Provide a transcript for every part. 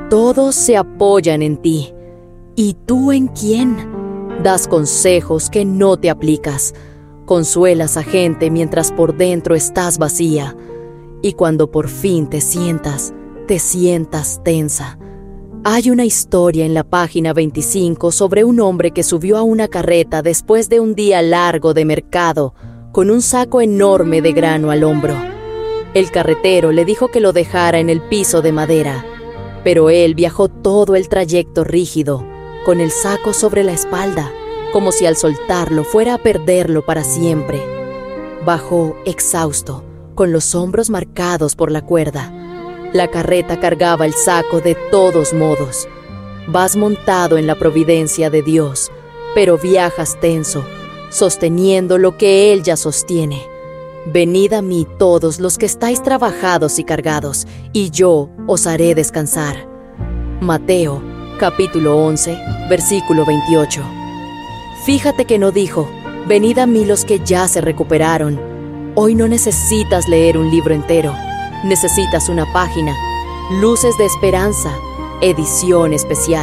Todos se apoyan en ti. ¿Y tú en quién? Das consejos que no te aplicas. Consuelas a gente mientras por dentro estás vacía. Y cuando por fin te sientas tensa. Hay una historia en la página 25 sobre un hombre que subió a una carreta después de un día largo de mercado, con un saco enorme de grano al hombro. El carretero le dijo que lo dejara en el piso de madera, pero él viajó todo el trayecto rígido, con el saco sobre la espalda, como si al soltarlo fuera a perderlo para siempre. Bajó exhausto, con los hombros marcados por la cuerda. La carreta cargaba el saco de todos modos. Vas montado en la providencia de Dios, pero viajas tenso, sosteniendo lo que Él ya sostiene. Venid a mí todos los que estáis trabajados y cargados, y yo os haré descansar. Mateo, capítulo 11, versículo 28. Fíjate que no dijo, venid a mí los que ya se recuperaron. Hoy no necesitas leer un libro entero. Necesitas una página. Luces de Esperanza, edición especial.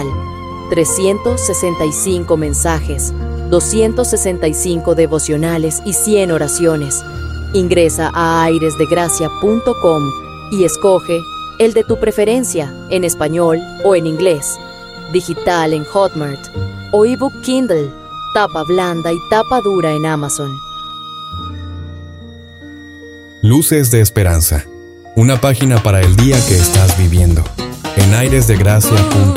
365 mensajes, 265 devocionales y 100 oraciones. Ingresa a airesdegracia.com y escoge el de tu preferencia, en español o en inglés, digital en Hotmart o ebook Kindle, tapa blanda y tapa dura en Amazon. Luces de Esperanza, una página para el día que estás viviendo, en airesdegracia.com.